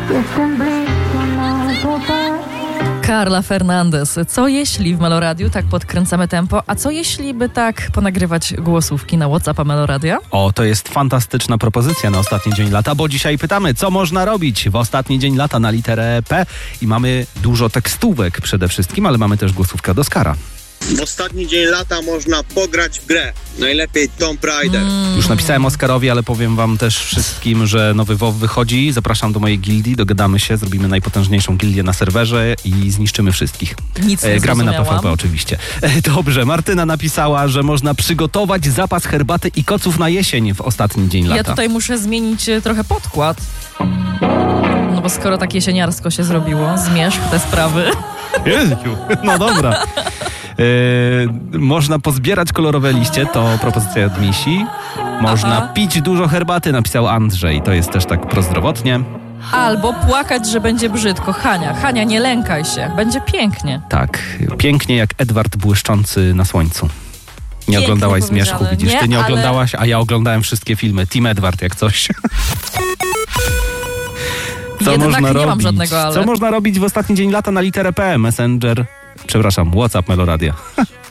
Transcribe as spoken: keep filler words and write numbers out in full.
Carla Fernandez. Co jeśli w Meloradiu tak podkręcamy tempo, a co jeśli by tak ponagrywać głosówki na WhatsAppa Meloradia? O, to jest fantastyczna propozycja na ostatni dzień lata, bo dzisiaj pytamy, co można robić w ostatni dzień lata na literę P i mamy dużo tekstówek przede wszystkim, ale mamy też głosówkę od Oskara. W ostatni dzień lata można pograć w grę. Najlepiej Tomb Raider. Mm. Już napisałem Oskarowi, ale powiem wam też wszystkim, że nowy WoW wychodzi. Zapraszam do mojej gildii, dogadamy się, zrobimy najpotężniejszą gildię na serwerze i zniszczymy wszystkich. Nic nie e, Gramy na P V P zrozumiałam. oczywiście. E, dobrze, Martyna napisała, że można przygotować zapas herbaty i koców na jesień w ostatni dzień lata. Ja tutaj muszę zmienić e, trochę podkład. No bo skoro tak jesieniarsko się zrobiło, zmierzch te sprawy. Jezu, no dobra. Yy, można pozbierać kolorowe liście, to propozycja od Misi. Można Aha. pić dużo herbaty, napisał Andrzej. To jest też tak prozdrowotnie. Albo płakać, że będzie brzydko. Hania, Hania, nie lękaj się. Będzie pięknie. Tak, pięknie jak Edward błyszczący na słońcu. Nie Pięknie oglądałaś powiedziane. Zmierzchu, widzisz? Nie, Ty nie ale- oglądałaś, a ja oglądałem wszystkie filmy. Team Edward jak coś. Co Jednak można nie robić? mam żadnego ale. Co można robić w ostatni dzień lata na literę P? Messenger, przepraszam, WhatsApp Meloradia.